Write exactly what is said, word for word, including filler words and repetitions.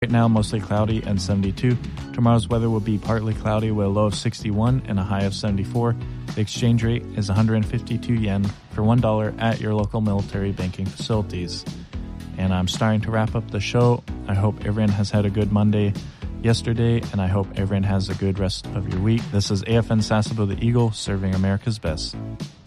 Right now, mostly cloudy and seventy-two. Tomorrow's weather will be partly cloudy with a low of sixty-one and a high of seventy-four. The exchange rate is one hundred fifty-two yen for one dollar at your local military banking facilities. And I'm starting to wrap up the show. I hope everyone has had a good Monday yesterday, and I hope everyone has a good rest of your week. This is A F N Sasebo the Eagle, serving America's best.